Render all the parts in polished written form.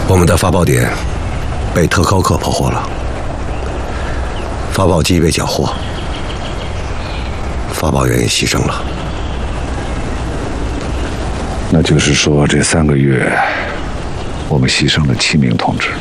我们的发报点被特高克破获了，发报机被缴获，发报员也牺牲了。 那就是说，这3个月，我们牺牲了7名同志。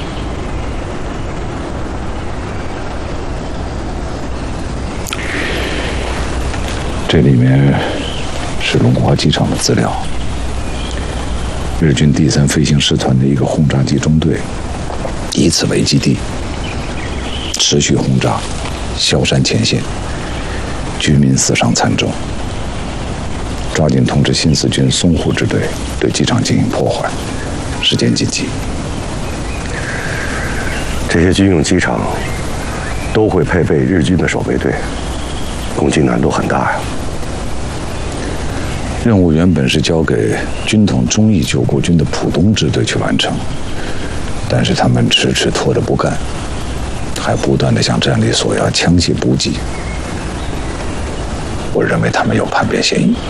这里面是龙华机场的资料。日军第3飞行师团的一个轰炸机中队，以此为基地，持续轰炸萧山前线，居民死伤惨重。抓紧通知新四军淞沪支队对机场进行破坏，时间紧急。 这些军用机场都会配备日军的守备队，攻击难度很大呀。 任务原本是交给军统忠义救国军的浦东支队去完成，但是他们迟迟拖着不干，还不断地向战力索要枪械补给。我认为他们有叛变嫌疑。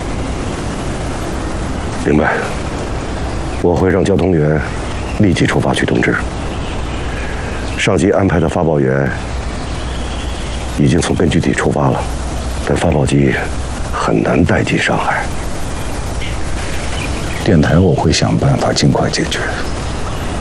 明白，我会让交通员立即出发去通知。上级安排的发报员已经从根据地出发了，但发报机很难带进上海。 电台我会想办法尽快解决。